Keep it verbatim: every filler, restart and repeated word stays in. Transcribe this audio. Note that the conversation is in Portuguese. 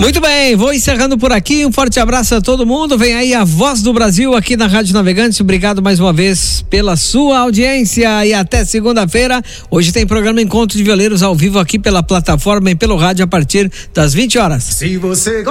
Muito bem, vou encerrando por aqui, um forte abraço a todo mundo, vem aí a Voz do Brasil aqui na Rádio Navegantes, obrigado mais uma vez pela sua audiência e até segunda-feira. Hoje tem programa Encontro de Violeiros ao vivo aqui pela plataforma e pelo rádio a partir das vinte horas. Se você